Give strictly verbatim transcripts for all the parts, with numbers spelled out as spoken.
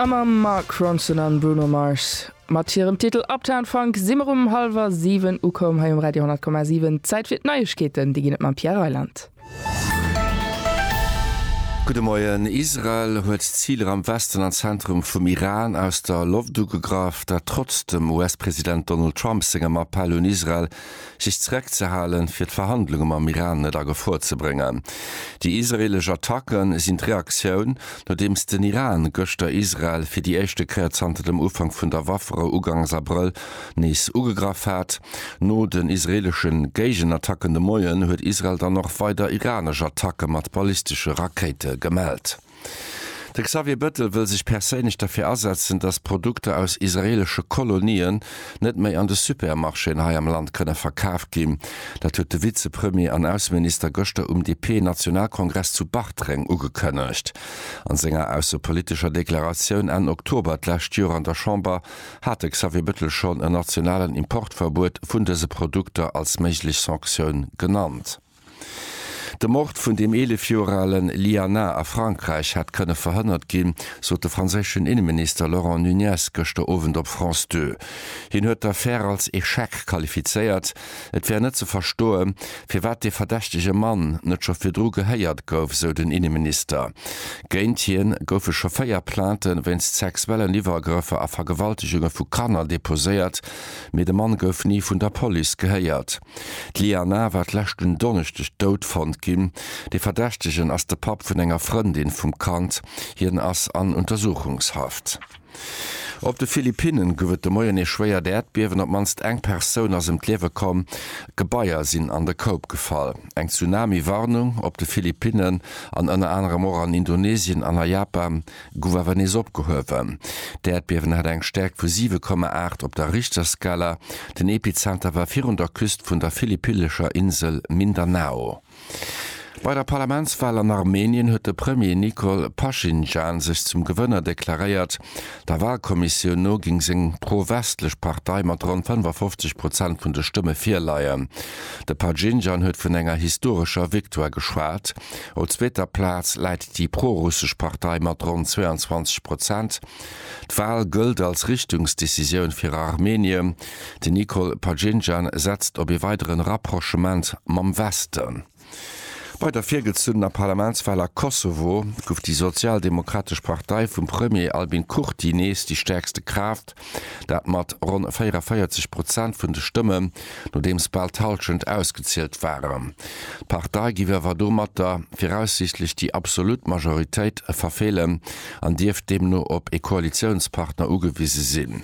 Ammer Mark Ronson an Bruno Mars. Mat hirem Titel Uptown Funk simmer um halber sieben Ukom ha um Radio hundert Komma sieben Zeit fir Neuigkeiten, die ginnet man Pierre Eiland. Gute Morgen. Israel huet Ziele am Westen an Zentrum vum Iran aus der Luft gegraf, dat trotz dem U S-Präsident Donald Trump segem Appell an Israel sich zurückzuhalen, fir d' Verhandlungen am Iran net a vorzubringen. Die israelische Attacken sind Reaktion, nachdem es den Iran göster Israel fir die echte Kreazante dem Ufang vun der Waffere Ugangs April nies ugegraf hat. No den israelischen Gegenattacken de Moien huet Israel dann noch weiter iranische Attacke mat ballistische Rakete gemeldet. Der Xavier Bettel will sich persönlich dafür ersetzen, dass Produkte aus israelische Kolonien nicht mehr an den Supermarché in am Land können verkauft gehen. Das hat der Vizepremier und Außenminister Göster um die P-Nationalkongress zu Bachtreng ugekönigt. An seiner außenpolitischer Deklaration Ende Oktober letztes Jahr an der Chambre hatte Xavier Bettel schon ein nationalen Importverbot von diesen Produkten als mögliche Sanktion genannt. Der Mord vun dem elefjoralen Liana a Frankreich hat könne verhindert gin, so der französischen Innenminister Laurent Nunez gestern Abend op France zwei. Hin huet der Fair als Echec qualifiziert. Et wär net zu verstoen, fir wat de verdächtige Mann net scho fir Dro geheiert gouf, so den Innenminister. Geintien goufe scho Feierplanten, wenns sexuellen Liefergriffe a Vergewaltigungen vu Kanner deposéiert, mit dem Mann gouf nie vun der Poli geheiert. Liana wat lächten donnechtech dodfand gin. Die Verdächtigen as der Pap vun enger Freundin vum Kant hien ass an Untersuchungshaft. Op de Philippinen gowet de Moien e schwéier Erdbeben, op manst eng Persoun ass em Klewe kom, Gebaier sinn an de Koop gefall. Eng Tsunami-Warnung op de Philippinen an ënner andere Mor an Indonesien an a Japan gower nees opgehowen. D'Erdbeben hat eng Stärk vu sieben Komma acht op der Richterskala. Den Epizenter war vierhundert Küst vun der philippinescher Insel Mindanao. Bei der Parlamentswahl an Armenien huet der Premier Nikol Pashinyan sich zum Gewinner deklariert. Der Wahlkommission no ging seg pro-westlech Partei mat rund fünfundfünfzig Prozent vun der Stimme firleiien. Der Pashinyan huet vun enger historischer Viktor geschwaart. O zweter Platz leitet die pro-russsisch Partei mat rund zweiundzwanzig Prozent. D'Wahl gëlt als Richtungsdecision fir Armenien. Den Nikol Pashinyan setzt op e weiteren Rapprochement mam Westen. Bei der virgezündener Parlamentswahler Kosovo gouf die Sozialdemokratische Partei vum Premier Albin Kurti nees die stärkste Kraft, dat mat rund vierundvierzig Prozent vun de Stimmen, no dems bald talschend ausgezielt waren. Partei giwer war domatter voraussichtlich die Absolutmajoritéit verfehlen, an Dief dem no op e Koalitionspartner ugewiese sinn.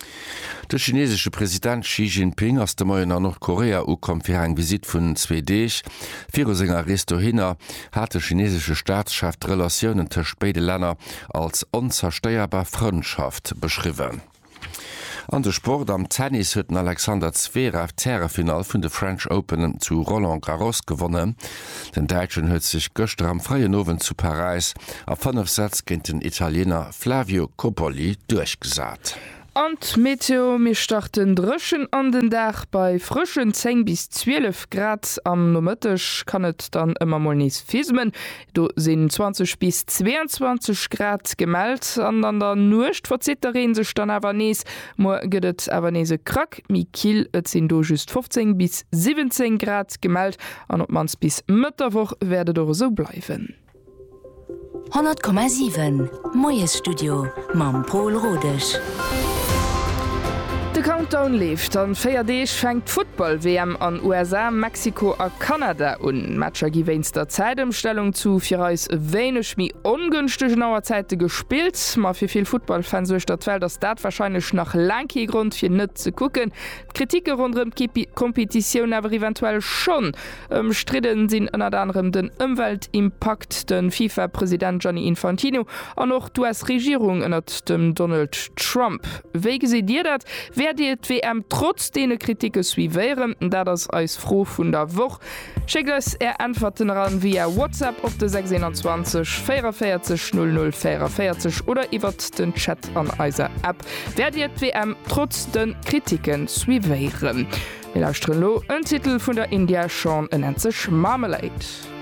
Der chinesische Präsident Xi Jinping aus dem Moyen an Nordkorea ukom fir eng Visit vun zwei Dech. Vier Sänger Resto hinner hat de chinesische Staatsschaft Relationen tech beide Länder als unzersteierbar Freundschaft beschrieben. An de Sport am Tennis hueten Alexander Zverev Terrefinal vun de French Open zu Roland Garros gewonnen. Den Deitschen huet sich gëster am freien Owen zu Paris a fünf Sätze gegen den Italiener Flavio Coppoli durchgesat. Und Meteo, wir starten drschen an den Dach bei frischen zehn bis zwölf Grad. Am Nometisch kann es dann immer mal nicht fismen. Da sind zwanzig bis zweiundzwanzig Grad gemeldet. Und an der Nacht verzittern sich dann aber nicht. Morgen geht es aber nicht so krack. Mit Kiel sind da just fünfzehn bis siebzehn Grad gemeldet. Und ob man es bis Mittwoch werde doch so bleiben. hundert Komma sieben Moyes Studio mam Paul Rodech. De Countdown leeft an vier Dech fängt Football-W M an U S A, Mexiko a Kanada un. Matscher giwens der Zeitumstellung zu fir eis wéinech mi ungünstig nauer Zeite gespielt. Ma fir viel Footballfans sech dat Welt das dat wahrscheinlich nach Lanki Grund fir net ze kucken. Kritike rund um Kompetition aber eventuell schon. Ähm, stritten sinn ënner anderem den Umweltimpakt, den FIFA-Präsident Gianni Infantino an noch du as Regierung ënnert dem Donald Trump. Wege se dir dat? Wer die W M trotz dene Kritike suivieren, da das als froh vun der Woche. Schickt es er Antworten ran via WhatsApp auf de sechs zwanzig vierundvierzig null null vierundvierzig oder über den Chat an eiser App. Wer die W M trotz den Kritiken suivieren. Wir lauschtren lo ein Titel von der India Sean nennt sich Marmalade.